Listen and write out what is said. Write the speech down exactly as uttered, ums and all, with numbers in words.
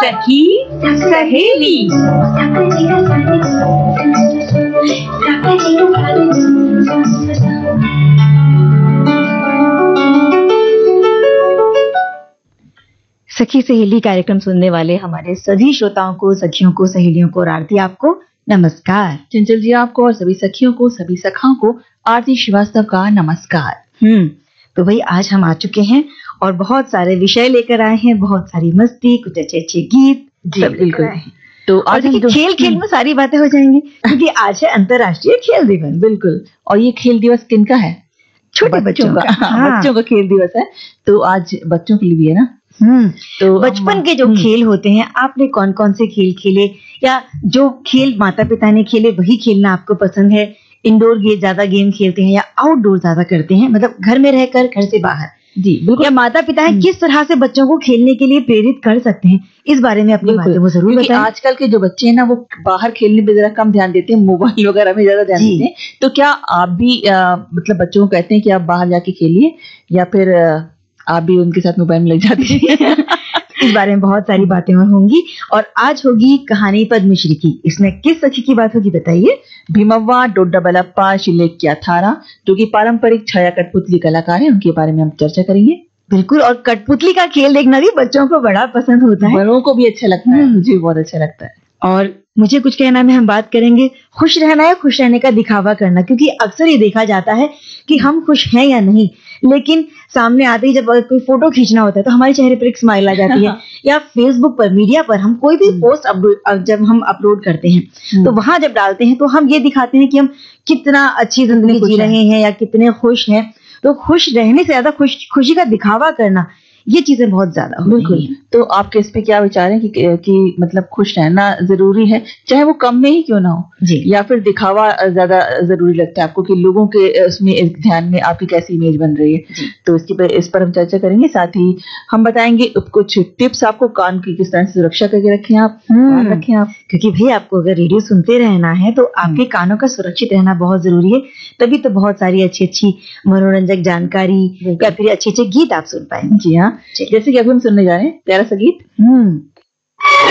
सखी सहेली। सखी सहेली कार्यक्रम सुनने वाले हमारे सभी श्रोताओं को, सखियों को, सहेलियों को और आरती आपको नमस्कार। चंचल जी आपको और सभी सखियों को, सभी सखाओं को आरती श्रीवास्तव का नमस्कार। हम्म तो भाई आज हम आ चुके हैं और बहुत सारे विषय लेकर आए हैं, बहुत सारी मस्ती, कुछ अच्छे अच्छे गीत सब लेकर आए हैं। तो आज देखिए खेल खेल में सारी बातें हो जाएंगी क्योंकि आज है अंतर्राष्ट्रीय खेल दिवस। बिल्कुल। और ये खेल दिवस किनका है? छोटे बच्चों का। हाँ, बच्चों का खेल दिवस है। तो आज बच्चों के लिए भी है ना। हम्म तो बचपन के जो खेल होते हैं, आपने कौन कौन से खेल खेले, या जो खेल माता पिता ने खेले वही खेलना आपको पसंद है? इंडोर गेम ज्यादा गेम खेलते हैं या आउटडोर ज्यादा करते हैं, मतलब घर में रहकर, घर से बाहर? जी बिल्कुल। या माता पिता है किस तरह से बच्चों को खेलने के लिए प्रेरित कर सकते हैं, इस बारे में अपनी बातें वो जरूर बताएं। आजकल के जो बच्चे हैं ना, वो बाहर खेलने पे जरा कम ध्यान देते हैं, मोबाइल वगैरह में ज्यादा ध्यान देते हैं। तो क्या आप भी आ, मतलब बच्चों को कहते हैं कि आप बाहर जाके खेलिए, या फिर आ, आप भी उनके साथ मोबाइल में लग जाती है? इस बारे में बहुत सारी बातें और होंगी। और आज होगी कहानी पद्मश्री की। इसमें किस सखी की बात होगी बताइए? भीमव्वा डोड्डा बलप्पा शिलेक्या थारा, जो कि पारंपरिक छाया कठपुतली कलाकार है, उनके बारे में हम चर्चा करेंगे। बिल्कुल। और कठपुतली का खेल देखना भी बच्चों को बड़ा पसंद होता है, बड़ों को भी अच्छा लगता है, मुझे बहुत अच्छा लगता है। और मुझे कुछ कहना में हम बात करेंगे खुश रहना या खुश रहने का दिखावा करना, क्योंकि अक्सर ये देखा जाता है कि हम खुश हैं या नहीं, लेकिन सामने आते ही जब कोई फोटो खींचना होता है तो हमारे चेहरे पर एक स्माइल आ जाती है। या फेसबुक पर, मीडिया पर हम कोई भी पोस्ट जब हम अपलोड करते हैं तो वहां जब डालते हैं तो हम ये दिखाते हैं कि हम कितना अच्छी जिंदगी जी रहे हैं या कितने खुश हैं। तो खुश रहने से ज्यादा खुश खुशी का दिखावा करना, ये चीजें बहुत ज्यादा होती बिल्कुल हैं। तो आपके इस पे क्या विचार है कि, कि मतलब खुश रहना जरूरी है, चाहे वो कम में ही क्यों ना हो जी, या फिर दिखावा ज्यादा जरूरी लगता है आपको कि लोगों के उसमें ध्यान में आपकी कैसी इमेज बन रही है? तो इसकी पर, इस पर हम चर्चा करेंगे। साथ ही हम बताएंगे कुछ टिप्स आपको, कान की किस तरह से सुरक्षा करके रखें आप, रखें आप, क्योंकि भाई आपको अगर रेडियो सुनते रहना है तो आपके कानों का सुरक्षित रहना बहुत जरूरी है। तभी तो बहुत सारी अच्छी अच्छी मनोरंजक जानकारी या फिर अच्छे अच्छे गीत आप सुन पाएंगे। जी हाँ, जैसे कि अभी हम सुनने जा रहे हैं प्यारा सा गीत। हम्म